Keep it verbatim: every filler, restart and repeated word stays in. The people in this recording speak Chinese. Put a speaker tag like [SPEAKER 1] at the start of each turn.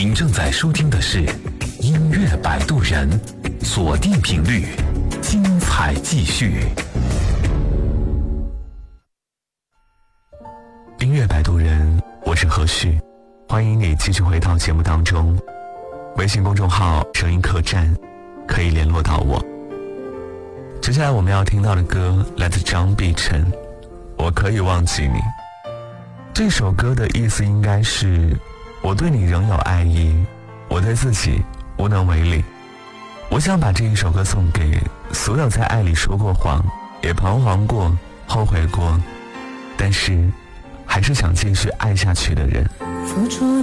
[SPEAKER 1] 您正在收听的是音乐摆渡人，锁定频率，精彩继续。音乐摆渡人，我是何旭，欢迎你继续回到节目当中。微信公众号声音客栈可以联络到我。接下来我们要听到的歌来自张碧晨，我可以忘记你。这首歌的意思应该是，我对你仍有爱意，我对自己无能为力。我想把这一首歌送给所有在爱里说过谎，也彷徨过，后悔过，但是还是想继续爱下去的人。
[SPEAKER 2] 付出